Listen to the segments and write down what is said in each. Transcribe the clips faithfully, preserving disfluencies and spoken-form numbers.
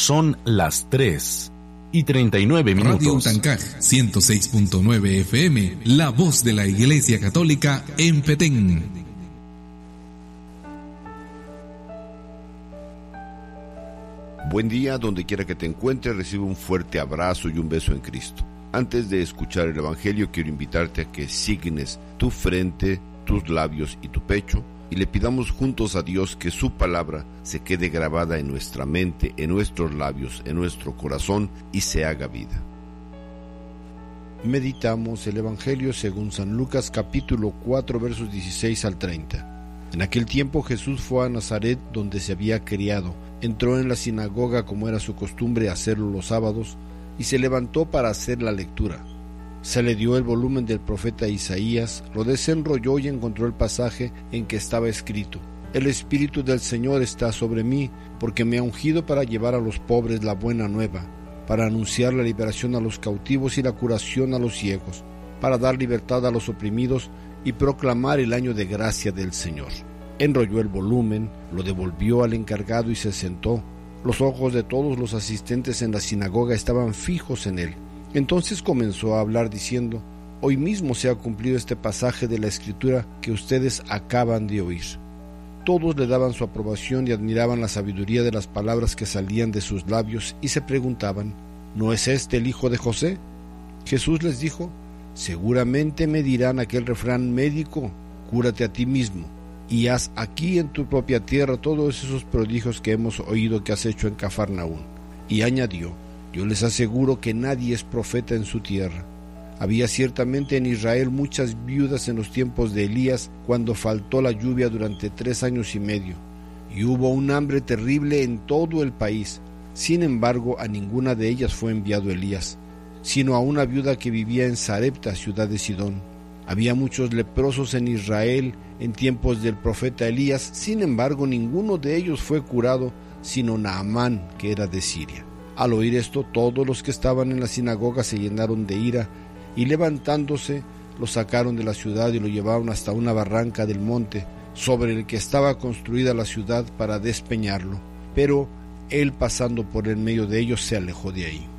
Son las tres y treinta y nueve minutos. Radio Utancaj, ciento seis punto nueve F M, la voz de la Iglesia Católica en Petén. Buen día, donde quiera que te encuentres, recibe un fuerte abrazo y un beso en Cristo. Antes de escuchar el Evangelio, quiero invitarte a que signes tu frente, tus labios y tu pecho, y le pidamos juntos a Dios que su palabra se quede grabada en nuestra mente, en nuestros labios, en nuestro corazón y se haga vida. Meditamos el Evangelio según San Lucas capítulo cuatro versos dieciséis al treinta. En aquel tiempo Jesús fue a Nazaret, donde se había criado. Entró en la sinagoga, como era su costumbre hacerlo los sábados, y se levantó para hacer la lectura. Se le dio el volumen del profeta Isaías, lo desenrolló y encontró el pasaje en que estaba escrito: El Espíritu del Señor está sobre mí, porque me ha ungido para llevar a los pobres la buena nueva, para anunciar la liberación a los cautivos y la curación a los ciegos, para dar libertad a los oprimidos y proclamar el año de gracia del Señor. Enrolló el volumen, lo devolvió al encargado y se sentó. Los ojos de todos los asistentes en la sinagoga estaban fijos en él. Entonces comenzó a hablar diciendo: Hoy mismo se ha cumplido este pasaje de la Escritura que ustedes acaban de oír. Todos le daban su aprobación y admiraban la sabiduría de las palabras que salían de sus labios y se preguntaban: ¿No es este el hijo de José? Jesús les dijo: Seguramente me dirán aquel refrán médico: cúrate a ti mismo y haz aquí en tu propia tierra todos esos prodigios que hemos oído que has hecho en Cafarnaún. Y añadió: Yo les aseguro que nadie es profeta en su tierra. Había ciertamente en Israel muchas viudas en los tiempos de Elías, cuando faltó la lluvia durante tres años y medio, y hubo un hambre terrible en todo el país. Sin embargo, a ninguna de ellas fue enviado Elías, sino a una viuda que vivía en Sarepta, ciudad de Sidón. Había muchos leprosos en Israel en tiempos del profeta Elías, sin embargo, ninguno de ellos fue curado, sino Naamán, que era de Siria. Al oír esto, todos los que estaban en la sinagoga se llenaron de ira, y levantándose, lo sacaron de la ciudad y lo llevaron hasta una barranca del monte, sobre el que estaba construida la ciudad, para despeñarlo. Pero él, pasando por en medio de ellos, se alejó de ahí.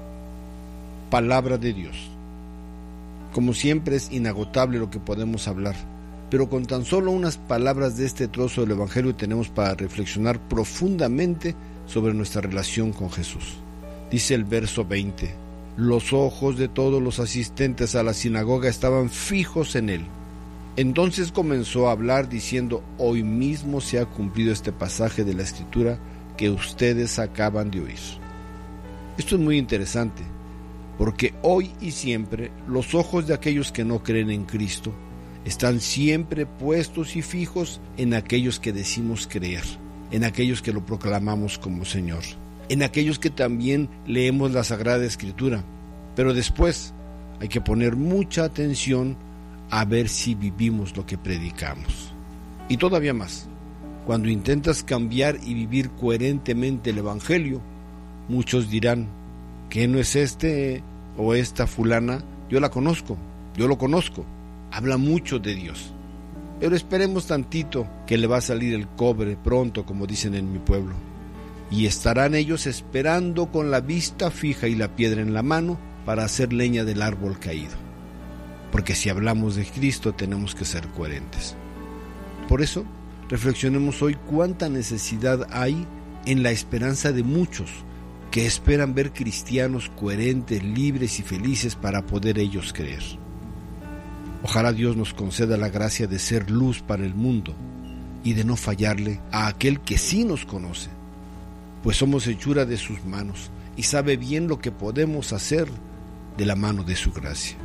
Palabra de Dios. Como siempre, es inagotable lo que podemos hablar, pero con tan solo unas palabras de este trozo del Evangelio tenemos para reflexionar profundamente sobre nuestra relación con Jesús. Dice el verso veinte: Los ojos de todos los asistentes a la sinagoga estaban fijos en él. Entonces comenzó a hablar diciendo: Hoy mismo se ha cumplido este pasaje de la Escritura que ustedes acaban de oír. Esto es muy interesante, porque hoy y siempre los ojos de aquellos que no creen en Cristo están siempre puestos y fijos en aquellos que decimos creer, en aquellos que lo proclamamos como Señor, en aquellos que también leemos la Sagrada Escritura. Pero después hay que poner mucha atención a ver si vivimos lo que predicamos. Y todavía más, cuando intentas cambiar y vivir coherentemente el Evangelio, muchos dirán: ¿qué no es este o esta fulana? Yo la conozco, yo lo conozco, habla mucho de Dios. Pero esperemos tantito, que le va a salir el cobre pronto, como dicen en mi pueblo. Y estarán ellos esperando con la vista fija y la piedra en la mano para hacer leña del árbol caído. Porque si hablamos de Cristo tenemos que ser coherentes. Por eso, reflexionemos hoy cuánta necesidad hay en la esperanza de muchos que esperan ver cristianos coherentes, libres y felices para poder ellos creer. Ojalá Dios nos conceda la gracia de ser luz para el mundo y de no fallarle a aquel que sí nos conoce, pues somos hechura de sus manos y sabe bien lo que podemos hacer de la mano de su gracia.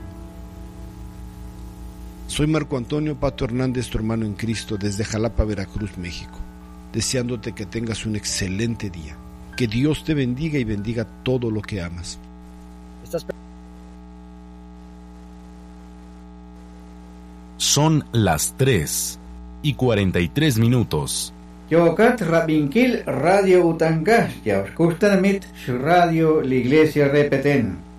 Soy Marco Antonio Pato Hernández, tu hermano en Cristo, desde Jalapa, Veracruz, México, deseándote que tengas un excelente día. Que Dios te bendiga y bendiga todo lo que amas. ¿Estás... Son las tres y cuarenta y tres minutos. Yokat Rabinkil Radio Utancaj, ya os gusta mit Radio La Iglesia de Petén.